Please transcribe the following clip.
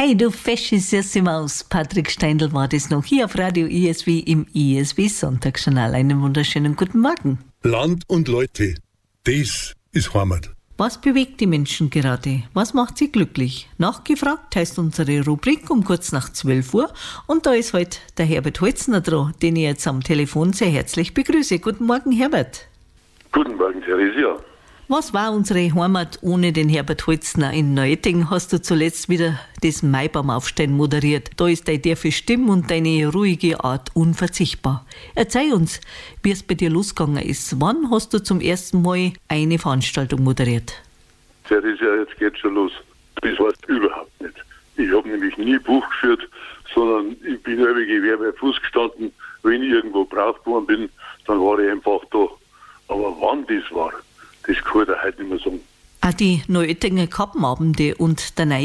Hey, du fesche süße Maus. Patrick Steindl war das noch hier auf Radio ISW im ISW Sonntagsjournal. Einen wunderschönen guten Morgen. Land und Leute, das ist Heimat. Was bewegt die Menschen gerade? Was macht sie glücklich? Nachgefragt heißt unsere Rubrik um kurz nach 12 Uhr. Und da ist heute der Herbert Holzner dran, den ich jetzt am Telefon sehr herzlich begrüße. Guten Morgen, Herbert. Guten Morgen, Theresia. Was war unsere Heimat ohne den Herbert Holzner? In Neuötting hast du zuletzt wieder das Maibaumaufstehen moderiert. Da ist deine tiefe Stimme und deine ruhige Art unverzichtbar. Erzähl uns, wie es bei dir losgegangen ist. Wann hast du zum ersten Mal eine Veranstaltung moderiert? Theresia, jetzt geht's schon los. Das heißt überhaupt nicht. Ich habe nämlich nie Buch geführt, sondern ich bin über Gewehr bei Fuß gestanden. Wenn ich irgendwo braucht worden bin, dann war ich einfach da. Aber wann das war, das kann ich heute nicht mehr sagen. Auch die Neuöttinger Kappenabende und der neue